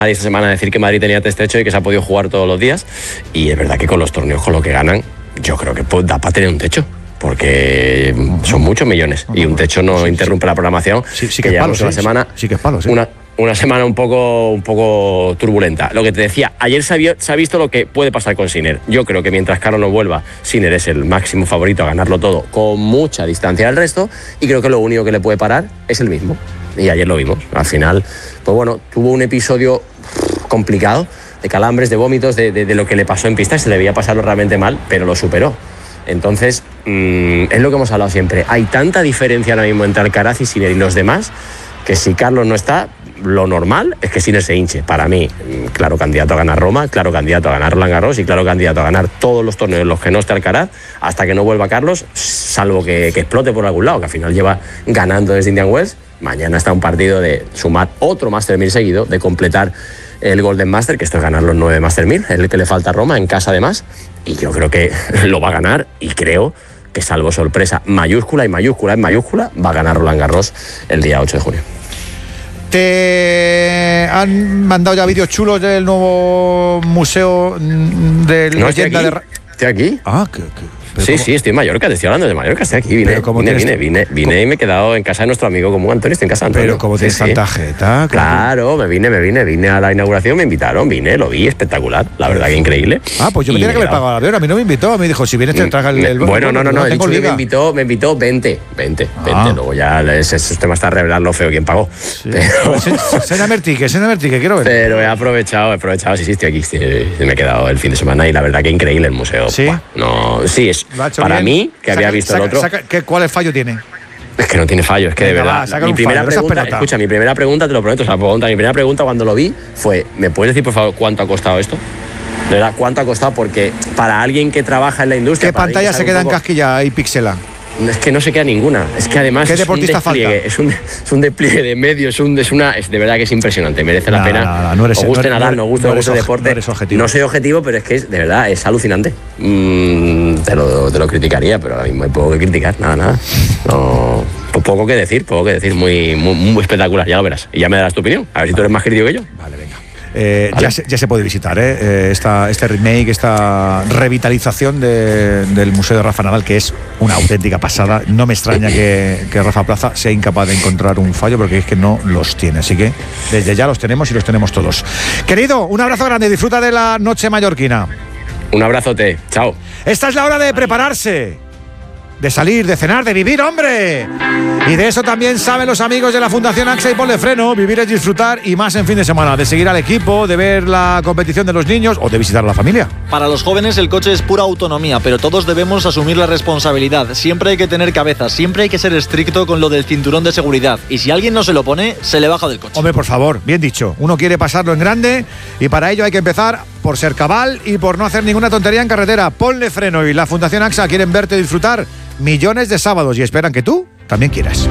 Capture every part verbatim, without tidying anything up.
esta semana a decir que Madrid tenía techo y que se ha podido jugar todos los días, y es verdad que con los torneos, con lo que ganan, yo creo que pues, da para tener un techo, porque son muchos millones y un techo no sí, interrumpe sí. la programación. Sí, sí que, que llevamos palo, una sí, semana, sí, sí que es palo, sí. una, una semana un poco, un poco turbulenta. Lo que te decía, ayer se, había, se ha visto lo que puede pasar con Sinner. Yo creo que mientras Carlos no vuelva, Sinner es el máximo favorito a ganarlo todo con mucha distancia del resto, y creo que lo único que le puede parar es el mismo. Y ayer lo vimos. Al final, pues bueno, tuvo un episodio complicado de calambres, de vómitos, de, de, de lo que le pasó en pista, y se le veía pasarlo realmente mal, pero lo superó. Entonces, mmm, es lo que hemos hablado siempre. Hay tanta diferencia ahora mismo entre Alcaraz y Sinner y los demás, que si Carlos no está, lo normal es que Sinner se hinche. Para mí, claro candidato a ganar Roma, claro candidato a ganar Roland Garros y claro candidato a ganar todos los torneos en los que no esté Alcaraz, hasta que no vuelva Carlos, salvo que, que explote por algún lado, que al final lleva ganando desde Indian Wells. Mañana está un partido de sumar otro Master mil seguido, de completar el Golden Master, que esto es ganar los nueve Master mil, es el que le falta a Roma en casa además, y yo creo que lo va a ganar, y creo que salvo sorpresa mayúscula y mayúscula en mayúscula, va a ganar Roland Garros el día ocho de junio. ¿Te han mandado ya vídeos chulos del nuevo museo de no, leyenda de... Estoy aquí. Ah, que... que... Sí, ¿cómo? Sí, estoy en Mallorca, te estoy hablando de Mallorca, estoy aquí, vine, vine, vine, vine, vine y me he quedado en casa de nuestro amigo común Antonio, estoy en casa de Antonio. Pero como tienes sí, tanta sí. jeta. Claro, me vine, me vine, vine a la inauguración, me invitaron, vine, lo vi, espectacular, la verdad que increíble. Ah, pues yo me tenía que haber pagado el avión, a mí no me invitó, me dijo, si vienes te traga el... el bueno, no, no, no, no, no me invitó, me invitó veinte, veinte, ah. veinte, luego ya ese, ese tema está a revelar lo feo quién pagó. Sí. Pero... Enséñame el ticket, enséñame el ticket, quiero ver. Pero he aprovechado, he aprovechado, sí, sí, estoy aquí, sí, me he quedado el fin de semana y la verdad que increíble el museo. ¿Sí? Buah, no, sí, es para bien. mí, que había saca, visto saca, el otro. Saca, ¿qué, ¿Cuál fallo tiene? Es que no tiene fallo, es que Venga, de verdad. Va, mi primera fallo, pregunta, escucha, mi primera pregunta, te lo prometo, o sea, pregunta, mi primera pregunta cuando lo vi fue, ¿me puedes decir por favor cuánto ha costado esto? De verdad, ¿cuánto ha costado? Porque para alguien que trabaja en la industria... ¿Qué pantalla se queda en casquilla y píxela? Es que no se queda ninguna. Es que además ¿Qué deportista es un despliegue, falta? Es un, es un despliegue de medios, es, un, es una, es de verdad que es impresionante, merece la no, pena. No, no, no eres, os guste no, nadar, no, no guste, no guste deporte. No, no soy objetivo, pero es que es, de verdad es alucinante. Mm, te, lo, te lo criticaría, pero ahora mismo hay poco que criticar, nada, nada. No, pues poco que decir, poco que decir, muy, muy, muy espectacular, ya lo verás. Y ya me darás tu opinión, a ver si tú eres más crítico que yo. Vale, venga. Eh, vale. ya, se, ya se puede visitar ¿eh? Eh, esta, este remake, esta revitalización de, del Museo de Rafa Nadal, que es una auténtica pasada. No me extraña que, que Rafa Plaza sea incapaz de encontrar un fallo, porque es que no los tiene. Así que desde ya los tenemos y los tenemos todos. Querido, un abrazo grande, disfruta de la noche mallorquina. Un abrazote, chao. Esta es la hora de prepararse, de salir, de cenar, de vivir, ¡hombre! Y de eso también saben los amigos de la Fundación AXA y Ponle Freno. Vivir es disfrutar, y más en fin de semana. De seguir al equipo, de ver la competición de los niños o de visitar a la familia. Para los jóvenes el coche es pura autonomía, pero todos debemos asumir la responsabilidad. Siempre hay que tener cabeza, siempre hay que ser estricto con lo del cinturón de seguridad. Y si alguien no se lo pone, se le baja del coche. Hombre, por favor, bien dicho. Uno quiere pasarlo en grande y para ello hay que empezar por ser cabal y por no hacer ninguna tontería en carretera. Ponle Freno y la Fundación AXA quieren verte disfrutar millones de sábados y esperan que tú también quieras.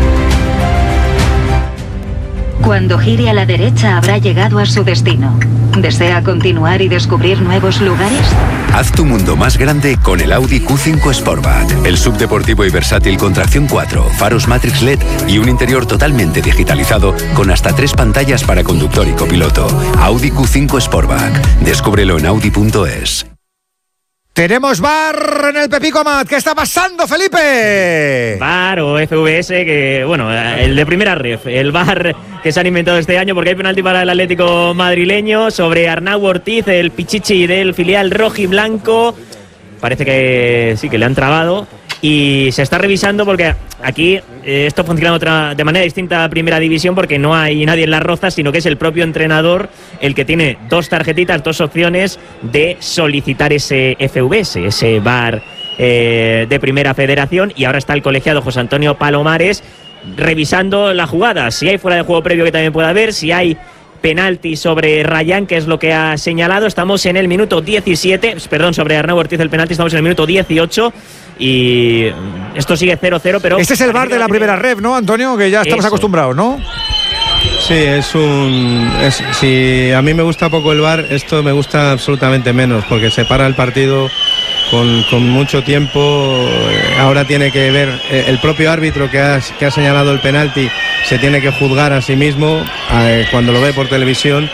Cuando gire a la derecha habrá llegado a su destino. ¿Desea continuar y descubrir nuevos lugares? Haz tu mundo más grande con el Audi Q cinco Sportback. El subdeportivo y versátil con tracción cuatro, faros Matrix L E D y un interior totalmente digitalizado con hasta tres pantallas para conductor y copiloto. Audi Q cinco Sportback. Descúbrelo en audi punto es. Tenemos bar en el Pepico Amat. ¿Qué está pasando, Felipe? Bar o F V S, que bueno, el de primera ref, el bar que se han inventado este año, porque hay penalti para el Atlético madrileño sobre Arnau Ortiz, el pichichi del filial rojiblanco. Parece que sí, que le han trabado y se está revisando porque aquí eh, esto funciona otra, de manera distinta a Primera División, porque no hay nadie en las rozas, sino que es el propio entrenador el que tiene dos tarjetitas, dos opciones de solicitar ese F V S, ese bar eh, de Primera Federación, y ahora está el colegiado José Antonio Palomares revisando la jugada, si hay fuera de juego previo que también pueda haber, si hay penalti sobre Rayán, que es lo que ha señalado. Estamos en el minuto diecisiete, perdón, sobre Arnau Ortiz el penalti, estamos en el minuto dieciocho y esto sigue cero cero, pero... Este es el bar de la primera ref, ¿no, Antonio? Que ya estamos Eso. acostumbrados, ¿no? Sí, es un... Es, si a mí me gusta poco el bar, esto me gusta absolutamente menos, porque separa el partido con, con mucho tiempo. Ahora tiene que ver el propio árbitro que ha, que ha señalado el penalti, se tiene que juzgar a sí mismo eh, cuando lo ve por televisión,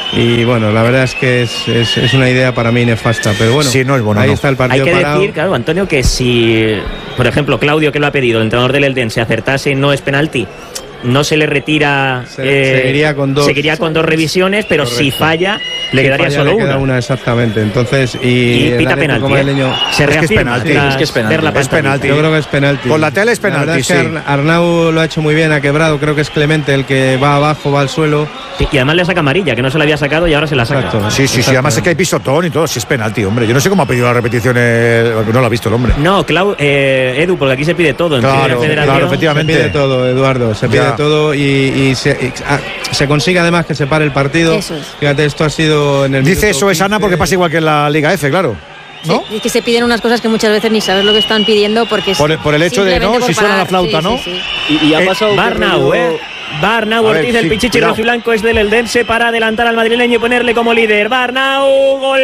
y bueno, la verdad es que es, es, es una idea para mí nefasta, pero bueno, sí, no es bueno, ahí no. está el partido Hay que parado. decir, claro, Antonio, que si, por ejemplo, Claudio, que lo ha pedido, el entrenador del Eldense, acertase no es penalti, no se le retira, Se- eh, seguiría con dos. seguiría con dos revisiones, pero Correcto. si falla, le Si quedaría falla, solo le queda una. una exactamente. Entonces, y, Y el pita Atlético penalti. madrileño- ¿eh? Se Es que es reafirma penalti. tras Es que es penalti. ver la Es pantalla. penalti. Yo creo que es penalti. Con la tele es penalti, La verdad es que sí. Ar- Arnau lo ha hecho muy bien, ha quebrado. Creo que es Clemente el que va abajo, va al suelo. Sí, y además le saca amarilla, que no se la había sacado y ahora se la saca. Exacto. Sí, sí, sí, además es que hay pisotón y todo, si es penalti, hombre. Yo no sé cómo ha pedido la repetición, el- no lo ha visto el hombre. No, Clau, eh, Edu, porque aquí se pide todo en Claro, Primera Federación. claro, Se efectivamente. pide todo, Eduardo, se pide Ya. todo y, y se, y, ah, se consigue además que se pare el partido. Eso es. Fíjate, esto ha sido en el Dice minuto eso es Ana quince. porque pasa igual que en la Liga F, claro. ¿No? Sí, es que se piden unas cosas que muchas veces ni sabes lo que están pidiendo porque es Por el- por el hecho de, simplemente ¿no? por Si suena la parar. flauta, Sí, ¿no? sí, sí. Y, y ha Eh, pasado. Barnau, eh. Barnau A ver, Ortiz, el sí, pichichi cuidado. rojiblanco es del Eldense para adelantar al madrileño y ponerle como líder. Barnau, gol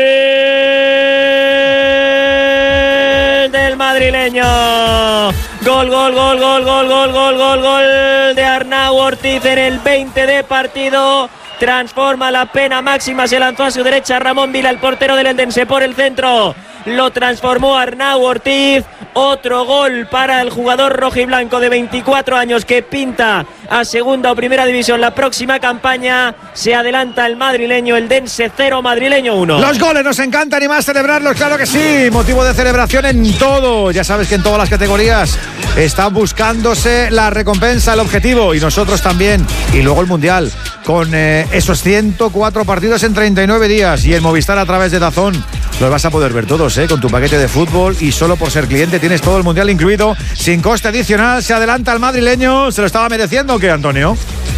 del madrileño. Gol, gol, gol, gol, gol, gol, gol, gol, gol de Arnau Ortiz en el veinte de partido. Transforma la pena máxima, se lanzó a su derecha Ramón Vila, el portero del Eldense, por el centro. Lo transformó Arnau Ortiz. Otro gol para el jugador rojiblanco de veinticuatro años que pinta a segunda o primera división la próxima campaña. Se adelanta el madrileño, Eldense cero, madrileño uno. Los goles nos encantan y más celebrarlos, claro que sí. Motivo de celebración en todo. Ya sabes que en todas las categorías está buscándose la recompensa, el objetivo, y nosotros también. Y luego el Mundial, con eh, esos ciento cuatro partidos en treinta y nueve días. Y en Movistar a través de Dazón los vas a poder ver todos, ¿eh? Con tu paquete de fútbol, y solo por ser cliente tienes todo el Mundial incluido, sin coste adicional. Se adelanta el madrileño. ¿Se lo estaba mereciendo o qué, Antonio?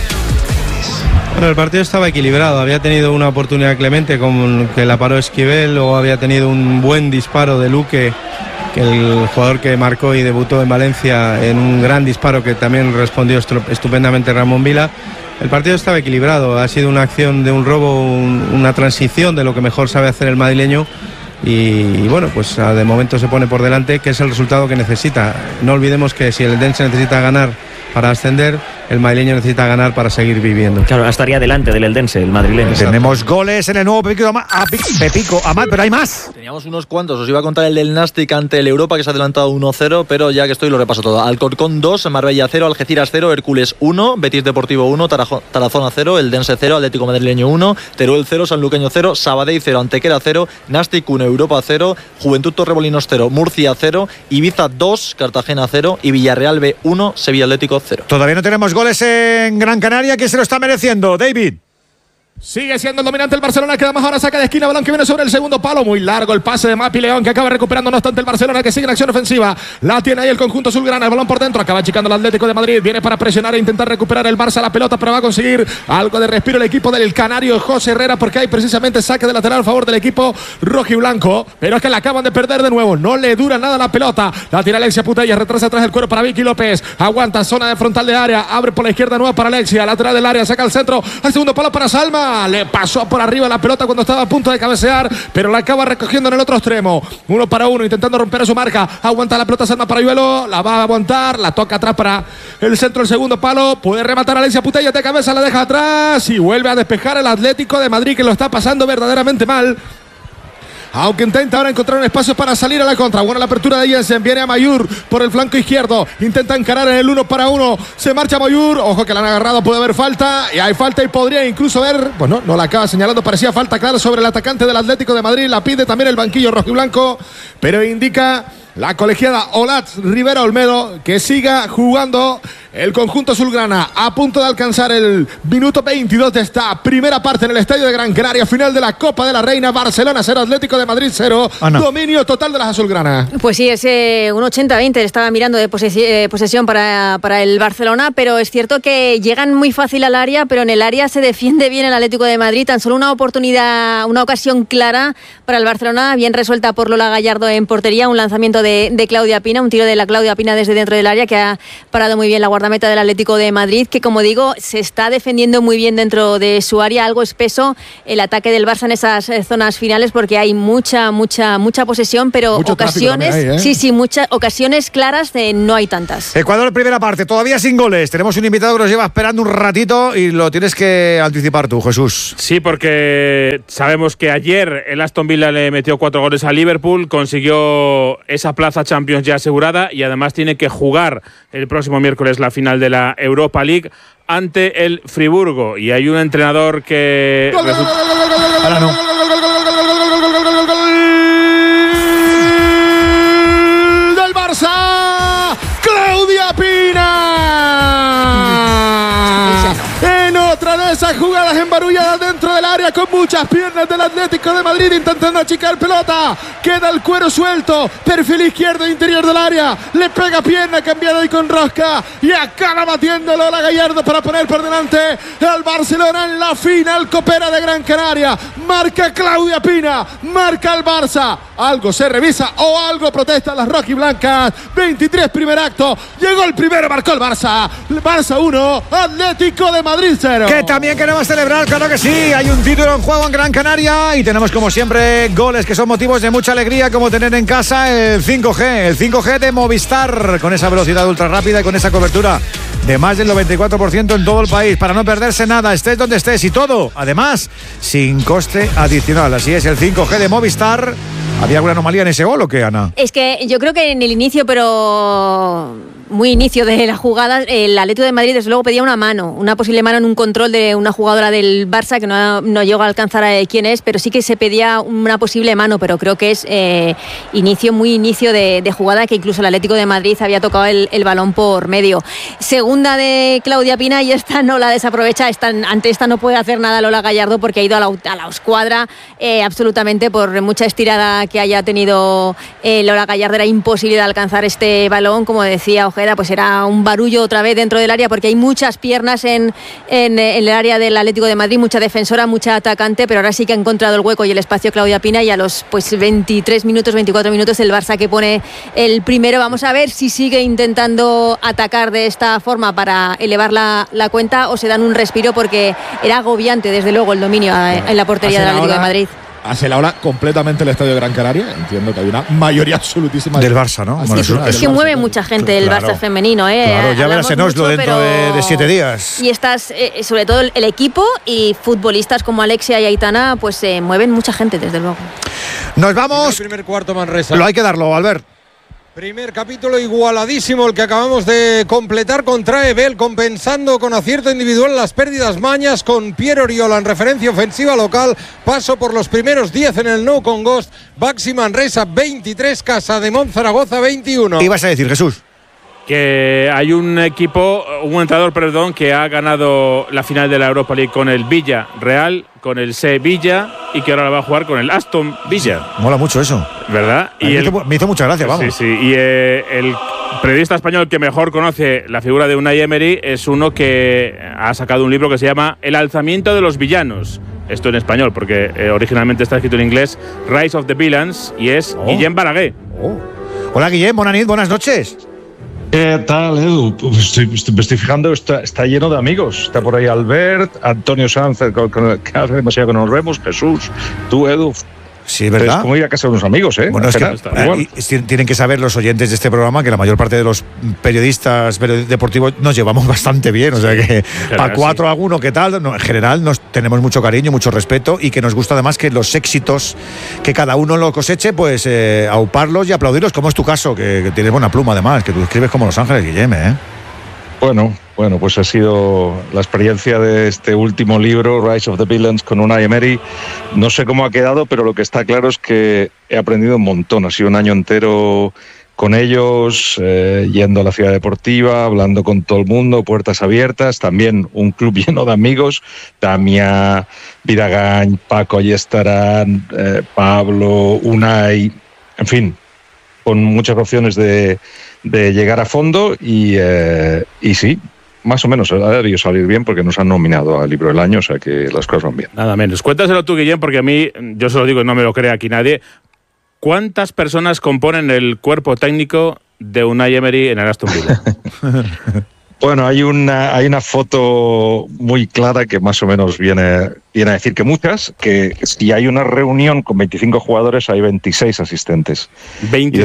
Bueno, el partido estaba equilibrado. Había tenido una oportunidad Clemente con que la paró Esquivel, o había tenido un buen disparo de Luque, que el jugador que marcó y debutó en Valencia, en un gran disparo que también respondió estru- estupendamente Ramón Vila. El partido estaba equilibrado. Ha sido una acción de un robo, un- una transición de lo que mejor sabe hacer el madrileño. Y, y bueno, pues ah, de momento se pone por delante, que es el resultado que necesita. No olvidemos que si el Eldense necesita ganar para ascender, el madrileño necesita ganar para seguir viviendo. Claro, estaría delante del Eldense, el madrileño. Tenemos goles en el nuevo Pepico Amat, Pepico Amat, pero hay más. Teníamos unos cuantos, os iba a contar el del Nastic ante el Europa, que se ha adelantado uno cero, pero ya que estoy lo repaso todo. Alcorcón dos, Marbella cero, Algeciras cero, Hércules uno, Betis Deportivo uno, Tarajo- Tarazona cero, Eldense cero, Atlético Madrileño uno, Teruel cero, Sanluqueño cero, Sabadell cero, Antequera cero, Nastic uno, Europa cero, Juventud Torremolinos cero, Murcia cero, Ibiza dos, Cartagena cero y Villarreal B uno, Sevilla Atlético cero. Todavía no tenemos goles en Gran Canaria. ¿Quién se lo está mereciendo? David. Sigue siendo el dominante el Barcelona, queda más ahora, saca de esquina, balón que viene sobre el segundo palo, muy largo el pase de Mapi León, que acaba recuperando, no obstante el Barcelona, que sigue en acción ofensiva, la tiene ahí el conjunto azulgrana, el balón por dentro, acaba achicando el Atlético de Madrid, viene para presionar e intentar recuperar el Barça la pelota, pero va a conseguir algo de respiro el equipo del canario José Herrera, porque hay precisamente saque de lateral a favor del equipo rojiblanco, pero es que la acaban de perder de nuevo, no le dura nada la pelota, la tira Alexia Putellas, retrasa atrás el cuero para Vicky López, aguanta zona de frontal de área, abre por la izquierda nueva para Alexia, lateral del área, saca el centro, al segundo palo para Salma, le pasó por arriba la pelota cuando estaba a punto de cabecear, pero la acaba recogiendo en el otro extremo. Uno para uno, intentando romper su marca. Aguanta la pelota Salma para Ayuelo, la va a aguantar, la toca atrás para el centro del segundo palo. Puede rematar Alexia Putellas de cabeza, la deja atrás y vuelve a despejar el Atlético de Madrid, que lo está pasando verdaderamente mal. Aunque intenta ahora encontrar un espacio para salir a la contra. Buena la apertura de Jensen. Viene a Mayur por el flanco izquierdo. Intenta encarar en el uno para uno. Se marcha Mayur. Ojo que la han agarrado. Puede haber falta. Y hay falta y podría incluso ver. Bueno, no la acaba señalando. Parecía falta clara sobre el atacante del Atlético de Madrid. La pide también el banquillo rojiblanco. Pero indica la colegiada Olat Rivera Olmedo que siga jugando el conjunto azulgrana, a punto de alcanzar el minuto veintidós de esta primera parte en el estadio de Gran Canaria, final de la Copa de la Reina. Barcelona cero, Atlético de Madrid cero. Ana. Dominio total de las azulgranas. Pues sí, es eh, un ochenta veinte, estaba mirando de posesi- eh, posesión para, para el Barcelona, pero es cierto que llegan muy fácil al área, pero en el área se defiende bien el Atlético de Madrid. Tan solo una oportunidad, una ocasión clara para el Barcelona, bien resuelta por Lola Gallardo en portería, un lanzamiento de, de Claudia Pina, un tiro de la Claudia Pina desde dentro del área que ha parado muy bien la guardia guardameta del Atlético de Madrid, que como digo, se está defendiendo muy bien dentro de su área, algo espeso el ataque del Barça en esas zonas finales, porque hay mucha, mucha, mucha posesión, pero Mucho ocasiones, hay, ¿eh? sí, sí, muchas ocasiones claras de no hay tantas. Ecuador, primera parte, todavía sin goles. Tenemos un invitado que nos lleva esperando un ratito y lo tienes que anticipar tú, Jesús. Sí, porque sabemos que ayer el Aston Villa le metió cuatro goles a Liverpool, consiguió esa plaza Champions ya asegurada y además tiene que jugar el próximo miércoles la final de la Europa League ante el Friburgo. Y hay un entrenador que... Ahora no. Del Barça, Claudia Pina. En otra de esas jugadas embarulladas dentro del área con muchas piernas del Atlético de Madrid intentando achicar pelota. Queda el cuero suelto, perfil izquierdo interior del área. Le pega pierna cambiada y con rosca y acaba batiéndolo Lola Gallardo para poner por delante al Barcelona en la final copera de Gran Canaria. Marca Claudia Pina, marca el Barça. Algo se revisa o algo protestan las rojiblancas. veintitrés primer acto, llegó el primero, marcó el Barça. Barça uno, Atlético de Madrid cero. Que también queremos celebrar, claro que sí. Hay un título en juego en Gran Canaria y tenemos como siempre goles que son motivos de mucha alegría, como tener en casa el cinco G, el cinco G de Movistar, con esa velocidad ultra rápida y con esa cobertura de más del noventa y cuatro por ciento en todo el país, para no perderse nada, estés donde estés y todo, además, sin coste adicional. Así es, el cinco G de Movistar. ¿Había alguna anomalía en ese gol o qué, Ana? Es que yo creo que en el inicio, pero muy inicio de la jugada, el Atlético de Madrid desde luego pedía una mano, una posible mano en un control de una jugadora del Barça que no, no llegó a alcanzar a quién es, pero sí que se pedía una posible mano, pero creo que es eh, inicio, muy inicio de, de jugada, que incluso el Atlético de Madrid había tocado el, el balón por medio. Segunda de Claudia Pina y esta no la desaprovecha, esta, ante esta no puede hacer nada Lola Gallardo porque ha ido a la, a la escuadra eh, absolutamente, por mucha estirada que haya tenido eh, Lola Gallardo, era imposible de alcanzar este balón, como decía Ojeda, pues era un barullo otra vez dentro del área porque hay muchas piernas en, en, en el área del Atlético de Madrid, mucha defensora, mucha atacante, pero ahora sí que ha encontrado el hueco y el espacio Claudia Pina y a los pues veintitrés minutos, veinticuatro minutos el Barça que pone el primero. Vamos a ver si sigue intentando atacar de esta forma para elevar la, la cuenta o se dan un respiro porque era agobiante desde luego el dominio a, en la portería del Atlético de Madrid. Hace la hora completamente el estadio de Gran Canaria. Entiendo que hay una mayoría absolutísima del Barça, ¿no? Bueno, es, es, es que mueve mucha gente el claro, Barça femenino, ¿eh? Claro, ya verás en Oslo dentro pero... de, de siete días. Y estas, eh, sobre todo el equipo y futbolistas como Alexia y Aitana, pues eh, mueven mucha gente, desde luego. Nos vamos. El primer cuarto Manresa. Lo hay que darlo, Albert. Primer capítulo igualadísimo el que acabamos de completar contra Ebel, compensando con acierto individual las pérdidas mañas con Piero Oriola en referencia ofensiva local. Paso por los primeros diez en el No con Ghost. Baxi Manresa veintitrés, Casa de Monzaragoza veintiuno. ¿Qué ibas a decir, Jesús? Que hay un equipo, un entrenador, perdón, que ha ganado la final de la Europa League con el Villarreal, con el Sevilla y que ahora la va a jugar con el Aston Villa. Mola mucho eso, ¿verdad? Y me, el, hizo, me hizo mucha gracia, vamos. Sí, sí. Y eh, el periodista español que mejor conoce la figura de Unai Emery es uno que ha sacado un libro que se llama El alzamiento de los villanos. Esto en español, porque eh, originalmente está escrito en inglés, Rise of the Villains, y es oh. Guillem Balaguer. Oh. Hola Guillem, buenas, buenas noches. ¿Qué tal, Edu? Pues estoy, me estoy fijando, está, está lleno de amigos. Está por ahí Albert, Antonio Sanz, con, con, que hace demasiado que nos vemos, Jesús, tú, Edu. Sí, ¿verdad? Es como ir a casa de unos amigos, ¿eh? Bueno, es que, bueno. Tienen que saber los oyentes de este programa que la mayor parte de los periodistas deportivos nos llevamos bastante bien. O sea que para cuatro sí. alguno, ¿qué tal? No, en general nos tenemos mucho cariño, mucho respeto y que nos gusta además que los éxitos que cada uno lo coseche, pues eh, auparlos y aplaudirlos, como es tu caso, que, que tienes buena pluma además, que tú escribes como Los Ángeles, Guillem, ¿eh? Bueno, bueno, pues ha sido la experiencia de este último libro, Rise of the Villains, con Unai Emery. No sé cómo ha quedado, pero lo que está claro es que he aprendido un montón. Ha sido un año entero con ellos, eh, yendo a la ciudad deportiva, hablando con todo el mundo, puertas abiertas. También un club lleno de amigos. Damia, Viragañ, Paco Ayestarán, eh, Pablo, Unai, en fin, con muchas opciones de, de llegar a fondo y, eh, y sí, más o menos ha debido salir bien porque nos han nominado al libro del año, o sea que las cosas van bien. Nada menos. Cuéntaselo tú, Guillem, porque a mí, yo se lo digo y no me lo cree aquí nadie, ¿cuántas personas componen el cuerpo técnico de Unai Emery en el Aston Villa? Bueno, hay una, hay una foto muy clara que más o menos viene, viene a decir que muchas, que si hay una reunión con veinticinco jugadores hay veintiséis asistentes. veintiséis